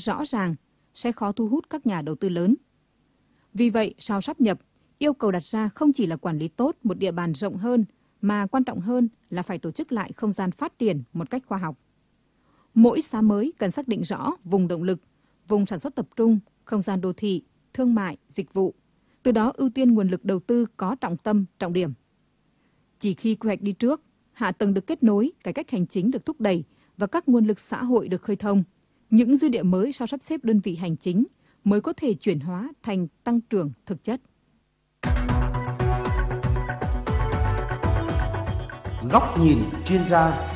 rõ ràng sẽ khó thu hút các nhà đầu tư lớn. Vì vậy, sau sáp nhập, yêu cầu đặt ra không chỉ là quản lý tốt một địa bàn rộng hơn, mà quan trọng hơn là phải tổ chức lại không gian phát triển một cách khoa học. Mỗi xã mới cần xác định rõ vùng động lực, vùng sản xuất tập trung, không gian đô thị, thương mại, dịch vụ. Từ đó ưu tiên nguồn lực đầu tư có trọng tâm, trọng điểm. Chỉ khi quy hoạch đi trước, hạ tầng được kết nối, cải cách hành chính được thúc đẩy và các nguồn lực xã hội được khơi thông, những dư địa mới sau sắp xếp đơn vị hành chính mới có thể chuyển hóa thành tăng trưởng thực chất. Góc nhìn chuyên gia.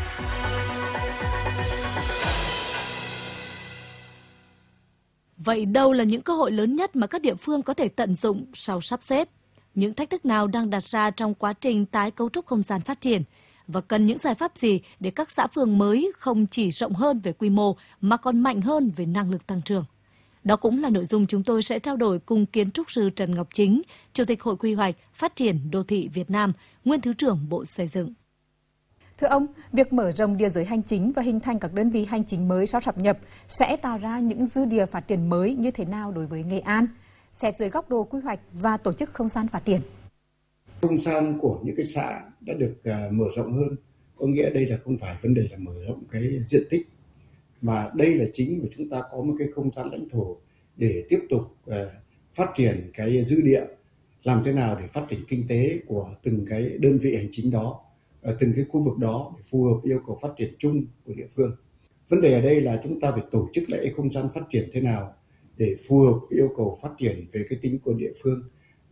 Vậy đâu là những cơ hội lớn nhất mà các địa phương có thể tận dụng sau sắp xếp? Những thách thức nào đang đặt ra trong quá trình tái cấu trúc không gian phát triển? Và cần những giải pháp gì để các xã phường mới không chỉ rộng hơn về quy mô mà còn mạnh hơn về năng lực tăng trưởng? Đó cũng là nội dung chúng tôi sẽ trao đổi cùng kiến trúc sư Trần Ngọc Chính, Chủ tịch Hội Quy hoạch Phát triển Đô thị Việt Nam, nguyên Thứ trưởng Bộ Xây dựng. Thưa ông, việc mở rộng địa giới hành chính và hình thành các đơn vị hành chính mới sau sáp nhập sẽ tạo ra những dư địa phát triển mới như thế nào đối với Nghệ An, xét dưới góc độ quy hoạch và tổ chức không gian phát triển? Không gian của những cái xã đã được mở rộng hơn, có nghĩa đây là không phải vấn đề là mở rộng cái diện tích, mà đây là chính vì chúng ta có một cái không gian lãnh thổ để tiếp tục phát triển cái dư địa, làm thế nào để phát triển kinh tế của từng cái đơn vị hành chính đó, ở từng cái khu vực đó để phù hợp với yêu cầu phát triển chung của địa phương. Vấn đề ở đây là chúng ta phải tổ chức lại không gian phát triển thế nào để phù hợp với yêu cầu phát triển về cái tính của địa phương,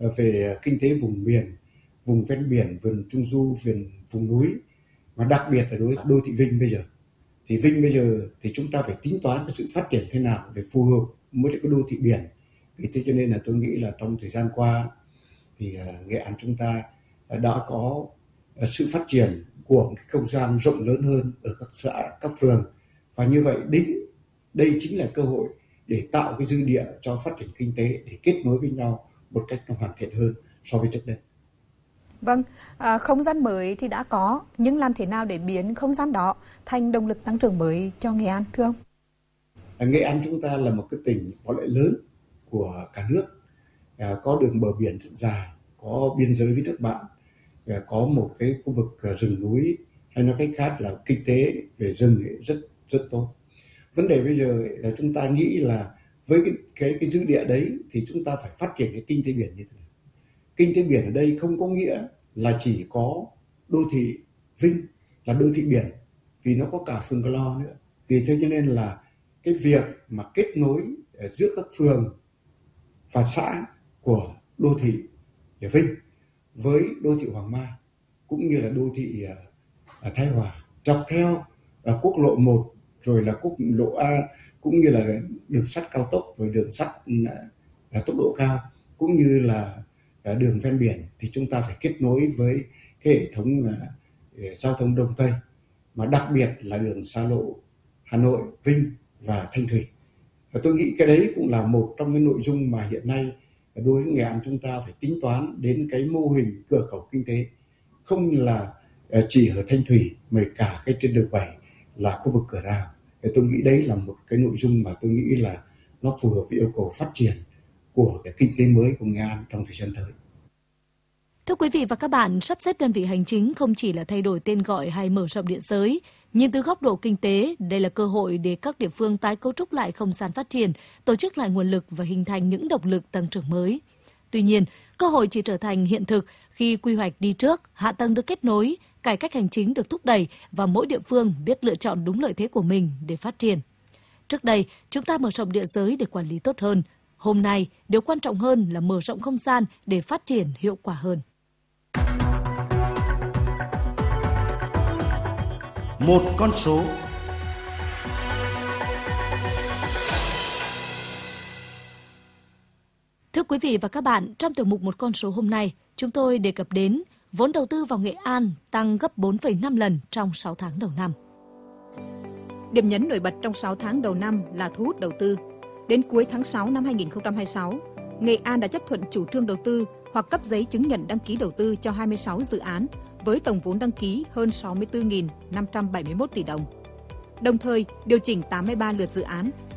về kinh tế vùng miền, vùng ven biển, vùng trung du, vùng núi, mà đặc biệt là đối với đô thị Vinh bây giờ. Thì Vinh bây giờ thì chúng ta phải tính toán cái sự phát triển thế nào để phù hợp với cái đô thị biển. Vì thế cho nên là tôi nghĩ là trong thời gian qua thì Nghệ An chúng ta đã có sự phát triển của cái không gian rộng lớn hơn ở các xã, các phường. Và như vậy đây chính là cơ hội để tạo cái dư địa cho phát triển kinh tế, để kết nối với nhau một cách nó hoàn thiện hơn so với trước đây. Vâng, không gian mới thì đã có, nhưng làm thế nào để biến không gian đó thành động lực tăng trưởng mới cho Nghệ An, thưa ông? Nghệ An chúng ta là một cái tỉnh có lợi lớn của cả nước, có đường bờ biển rất dài, có biên giới với nước bạn, có một cái khu vực rừng núi, hay nói cách khác là kinh tế về rừng rất tốt. Vấn đề bây giờ là chúng ta nghĩ là với cái dư địa đấy thì chúng ta phải phát triển cái kinh tế biển như thế nào. Kinh tế biển ở đây không có nghĩa là chỉ có đô thị Vinh là đô thị biển, vì nó có cả phường Cờ Lo nữa. Vì thế cho nên là cái việc mà kết nối giữa các phường và xã của đô thị Vinh với đô thị Hoàng Mai cũng như là đô thị Thái Hòa, dọc theo quốc lộ 1 rồi là quốc lộ A, cũng như là đường sắt cao tốc, rồi đường sắt tốc độ cao, cũng như là đường ven biển, thì chúng ta phải kết nối với cái hệ thống giao thông Đông Tây, mà đặc biệt là đường xa lộ Hà Nội, Vinh và Thanh Thủy. Và tôi nghĩ cái đấy cũng là một trong cái nội dung mà hiện nay đối với Nghệ An chúng ta phải tính toán đến cái mô hình cửa khẩu kinh tế, không là chỉ ở Thanh Thủy mà cả cái trên đường 7 là khu vực Cửa Rào. Thì tôi nghĩ đấy là một cái nội dung mà tôi nghĩ là nó phù hợp với yêu cầu phát triển của cái kinh tế mới của Nghệ An trong thời gian tới. Thưa quý vị và các bạn, sắp xếp đơn vị hành chính không chỉ là thay đổi tên gọi hay mở rộng địa giới. Nhìn từ góc độ kinh tế, đây là cơ hội để các địa phương tái cấu trúc lại không gian phát triển, tổ chức lại nguồn lực và hình thành những động lực tăng trưởng mới. Tuy nhiên, cơ hội chỉ trở thành hiện thực khi quy hoạch đi trước, hạ tầng được kết nối, cải cách hành chính được thúc đẩy và mỗi địa phương biết lựa chọn đúng lợi thế của mình để phát triển. Trước đây, chúng ta mở rộng địa giới để quản lý tốt hơn. Hôm nay, điều quan trọng hơn là mở rộng không gian để phát triển hiệu quả hơn. Một con số. Thưa quý vị và các bạn, trong tiểu mục Một con số hôm nay, chúng tôi đề cập đến vốn đầu tư vào Nghệ An tăng gấp 4,5 lần trong 6 tháng đầu năm. Điểm nhấn nổi bật trong 6 tháng đầu năm là thu hút đầu tư. Đến cuối tháng 6 năm 2026, Nghệ An đã chấp thuận chủ trương đầu tư hoặc cấp giấy chứng nhận đăng ký đầu tư cho 26 dự án với tổng vốn đăng ký hơn 64.571 tỷ đồng. Đồng thời, điều chỉnh 83 lượt dự án